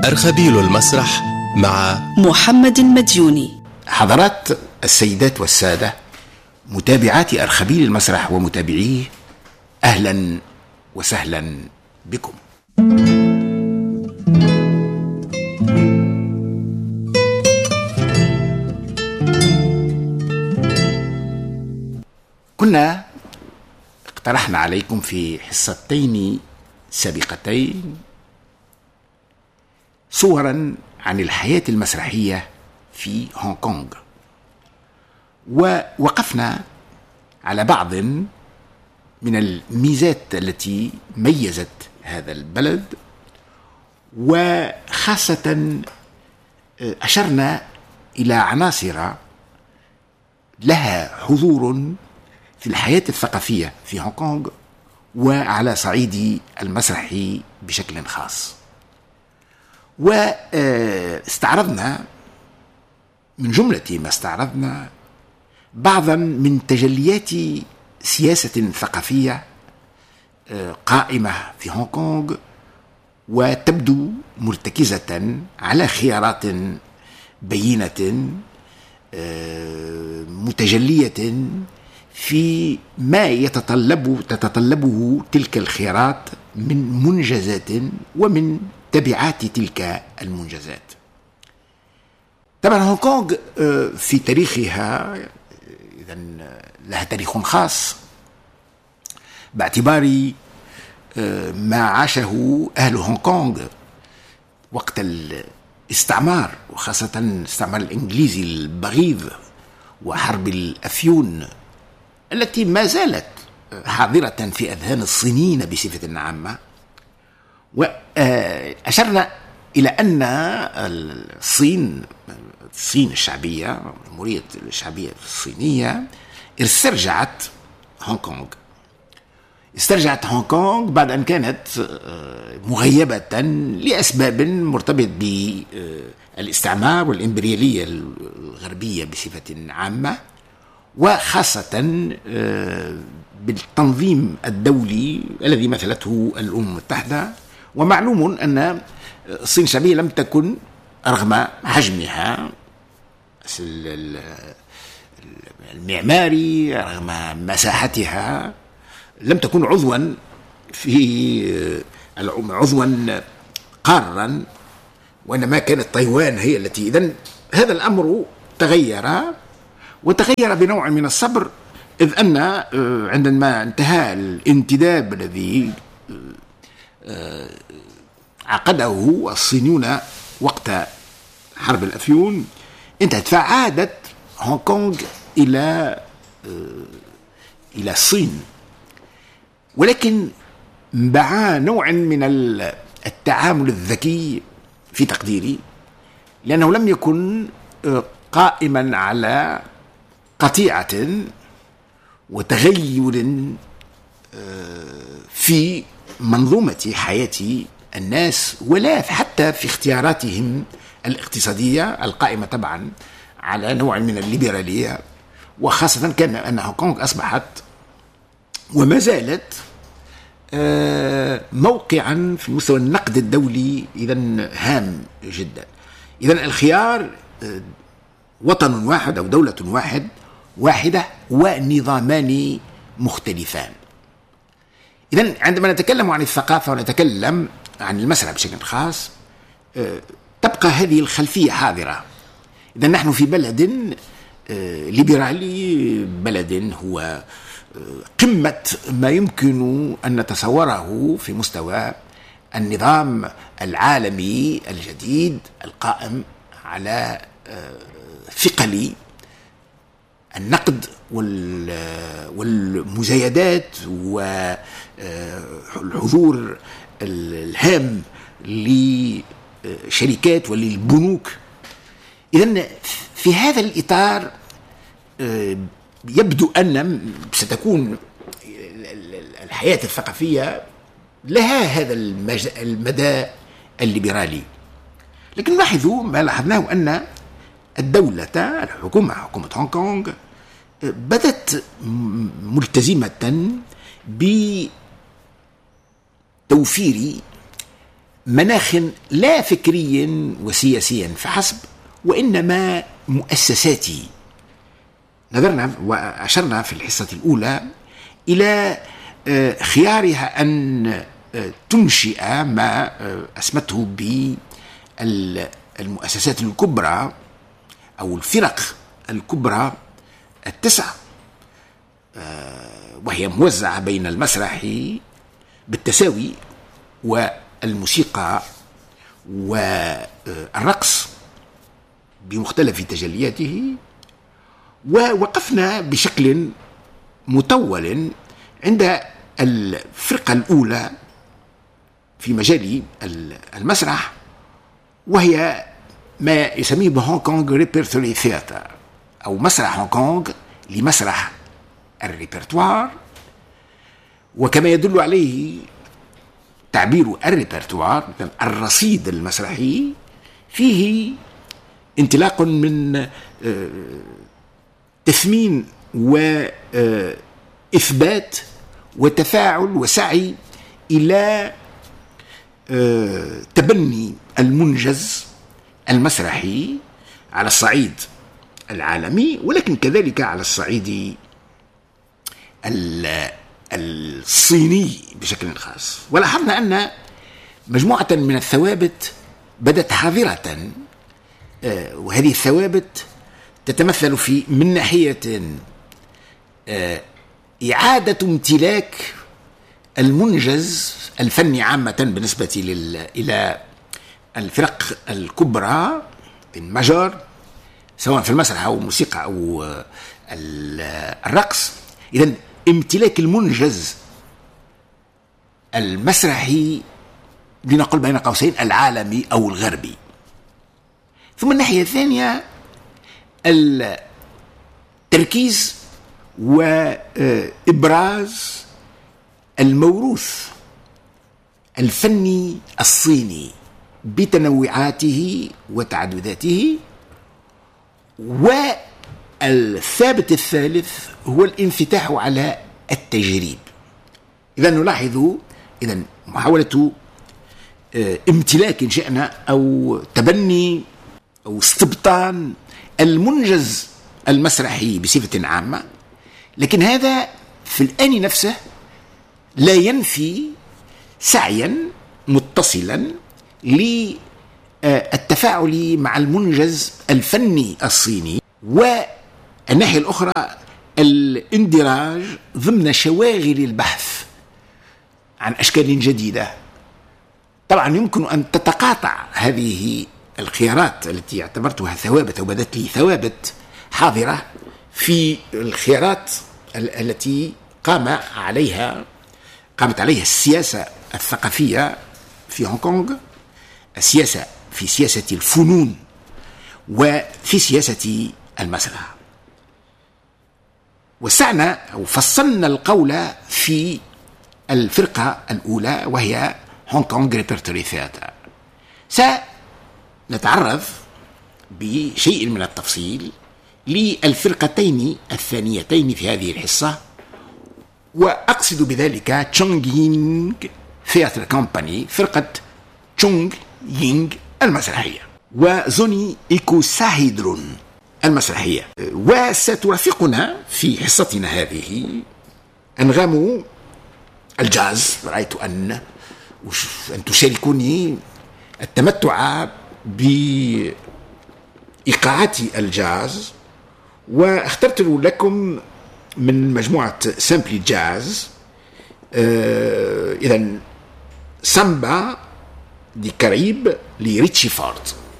أرخبيل المسرح مع محمد المديوني. حضرات السيدات والسادة متابعات أرخبيل المسرح ومتابعيه، أهلا وسهلا بكم. كنا اقترحنا عليكم في حصتين سابقتين صورا عن الحياة المسرحية في هونغ كونغ، ووقفنا على بعض من الميزات التي ميزت هذا البلد، وخاصة أشرنا إلى عناصر لها حضور في الحياة الثقافية في هونغ كونغ وعلى صعيد المسرح بشكل خاص. واستعرضنا من جملة ما استعرضنا بعضا من تجليات سياسة ثقافية قائمة في هونغ كونغ، وتبدو مرتكزة على خيارات بينة متجلية في ما تتطلبه تلك الخيارات من منجزات ومن تبعات تلك المنجزات. طبعا هونغ كونغ في تاريخها إذن لها تاريخ خاص باعتبار ما عاشه أهل هونغ كونغ وقت الاستعمار، وخاصة الاستعمار الإنجليزي البغيض وحرب الأفيون التي ما زالت حاضرة في أذهان الصينيين بصفة عامة. وأشرنا إلى أن الصين الشعبية، الجمهورية الشعبية الصينية، استرجعت هونغ كونغ بعد أن كانت مغيبة لأسباب مرتبطة بالاستعمار والإمبريالية الغربية بصفة عامة، وخاصة بالتنظيم الدولي الذي مثلته الأمم المتحدة. ومعلوم أن الصين الشعبية لم تكن رغم حجمها المعماري، رغم مساحتها، لم تكن عضوا قارا، وإنما كانت تايوان هي التي. إذن هذا الأمر تغير، وتغير بنوع من الصبر، إذ أن عندما انتهى الانتداب الذي عقده الصينيون وقت حرب الأفيون انتهت، فعادت هونغ كونغ إلى الصين، ولكن مع نوع من التعامل الذكي في تقديري، لأنه لم يكن قائما على قطيعة وتغير في منظومة حياة الناس، ولا حتى في اختياراتهم الاقتصادية القائمة طبعا على نوع من الليبرالية. وخاصة كان أن هونغ كونغ أصبحت وما زالت موقعا في مستوى النقد الدولي إذن هام جدا. إذن الخيار وطن واحد أو دولة واحدة ونظامان مختلفان. إذن عندما نتكلم عن الثقافة ونتكلم عن المسرح بشكل خاص، تبقى هذه الخلفية حاضرة. إذن نحن في بلد ليبرالي، بلد هو قمة ما يمكن أن نتصوره في مستوى النظام العالمي الجديد القائم على ثقل النقد والمزايدات والحضور الهام لشركات وللبنوك. إذن في هذا الإطار يبدو أن ستكون الحياة الثقافية لها هذا المدى الليبرالي. لكن لاحظوا ما لاحظناه أن الدولة، حكومة هونغ كونغ بدت ملتزمة بتوفير مناخ لا فكريا وسياسيا فحسب، وإنما مؤسساتي. نظرنا وأشرنا في الحصة الأولى إلى خيارها أن تنشئ ما أسمته بالمؤسسات الكبرى أو الفرق الكبرى التسعة، وهي موزعة بين المسرح بالتساوي والموسيقى والرقص بمختلف تجلياته. ووقفنا بشكل مطول عند الفرقة الأولى في مجال المسرح، وهي ما يسميه بهونغ كونغ ريبرتوري ثياتر، أو مسرح هونغ كونغ لمسرح الريبرتوار. وكما يدل عليه تعبير الريبرتوار، الرصيد المسرحي، فيه انطلاق من تثمين وإثبات وتفاعل وسعي إلى تبني المنجز المسرحي على الصعيد العالمي، ولكن كذلك على الصعيد الصيني بشكل خاص. ولاحظنا أن مجموعة من الثوابت بدت حاضرة، وهذه الثوابت تتمثل في من ناحية إعادة امتلاك المنجز الفني عامة بالنسبة إلى الفرق الكبرى الماجور، سواء في المسرح أو الموسيقى أو الرقص. إذن امتلاك المنجز المسرحي لنقل بين قوسين العالمي أو الغربي. ثم الناحية الثانية التركيز وإبراز الموروث الفني الصيني بتنوعاته وتعدداته. والثابت الثالث هو الانفتاح على التجريب. إذا نلاحظ محاولة امتلاك إن شئنا أو تبني أو استبطان المنجز المسرحي بصفة عامة، لكن هذا في الآن نفسه لا ينفي سعيا متصلا للتفاعل مع المنجز الفني الصيني، والناحية الأخرى الاندراج ضمن شواغل البحث عن أشكال جديدة. طبعا يمكن أن تتقاطع هذه الخيارات التي اعتبرتها ثوابت أو بدت لي ثوابت حاضرة في الخيارات التي قامت عليها السياسة الثقافية في هونغ كونغ، السياسة في سياسة الفنون وفي سياسة المسرح. وسعنا أو فصلنا القول في الفرقة الأولى وهي هونغ كونغ ريبرتوري ثياتر. سنتعرض بشيء من التفصيل للفرقتين الثانيتين في هذه الحصة، وأقصد بذلك تشونغ يينغ ثياتر كومباني، فرقة تشونغ يينغ المسرحية، وزوني إيكوساهيدرون المسرحية. وسترافقنا في حصتنا هذه أنغام الجاز. رأيت أن تشاركوني التمتع بإيقاعات الجاز، واخترت لكم من مجموعة سامبلي جاز إذن سامبا دي كاريب لريتشي فورد.